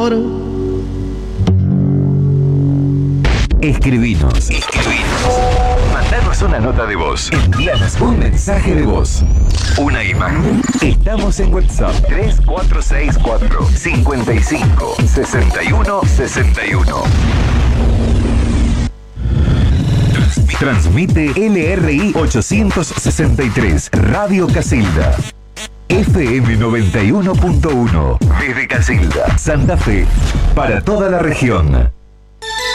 Escribinos. Mandanos una nota de voz. Envíanos un mensaje de voz. Una imagen. Estamos en WhatsApp 3464 55 61 61. Transmite LRI 863 Radio Casilda. FM 91.1 desde Casilda, Santa Fe, para toda la región.